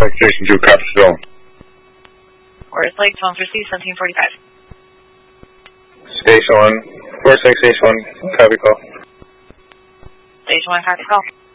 Station 2, copy zone. Forest Lake, tones received, 1745. Station 1, Forest Lake Station 1, copy call. Station 1, copy call.